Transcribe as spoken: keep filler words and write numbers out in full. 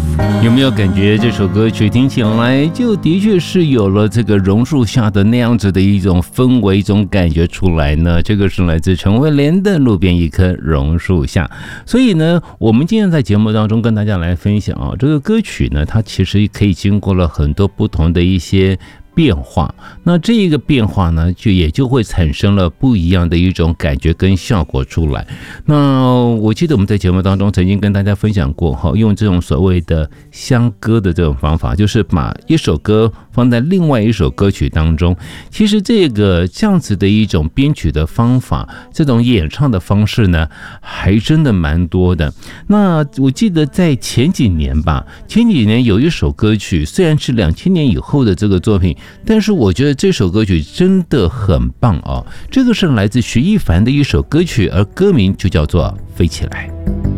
有没有感觉这首歌曲听起来就的确是有了这个榕树下的那样子的一种氛围、一种感觉出来呢？这个是来自陈慧莲的《路边一棵榕树下》。所以呢，我们今天在节目当中跟大家来分享啊，这个歌曲呢，它其实可以经过了很多不同的一些变化，那这一个变化呢，就也就会产生了不一样的一种感觉跟效果出来。那我记得我们在节目当中曾经跟大家分享过哈，用这种所谓的相歌的这种方法，就是把一首歌放在另外一首歌曲当中。其实这个这样子的一种编曲的方法，这种演唱的方式呢，还真的蛮多的。那我记得在前几年吧，前几年有一首歌曲，虽然是两千年以后的这个作品，但是我觉得这首歌曲真的很棒哦。这个是来自徐一凡的一首歌曲，而歌名就叫做《飞起来》。